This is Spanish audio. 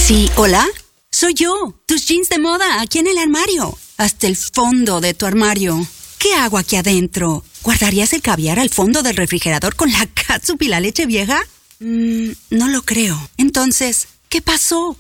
Sí, ¿hola? Soy yo, tus jeans de moda, aquí en el armario. Hasta el fondo de tu armario. ¿Qué hago aquí adentro? ¿Guardarías el caviar al fondo del refrigerador con la catsup y la leche vieja? No lo creo. Entonces, ¿qué pasó?